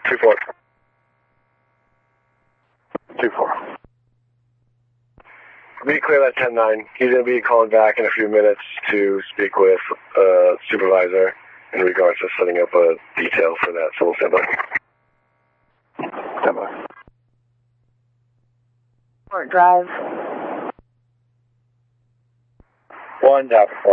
2-4. 2-4. Be clear that 10-9. He's going to be calling back in a few minutes to speak with supervisor in regards to setting up a detail for that civil standby. Standby. Fort Drive. 1-4.